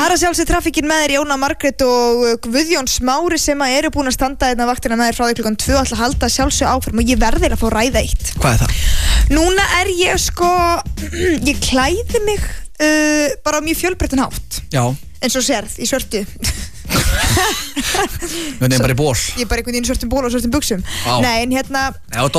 Það sjálfsög trafikkin með þér Jóna Margrét og Guðjón Smári sem eru búin að standa hérna vaktina með þér frá því klukkan 2 ætla að halda sjálfsög áfram og ég verði að fá að ræða eitt. Hvað það? Núna ég ég klæði mig bara á mjög fjölbreyttan hátt. Já. Eins og sérð í svörtu. Bara í ból. Ég bara einhvern veginn í svörtum ból og svörtum buxum. Nei, en Já,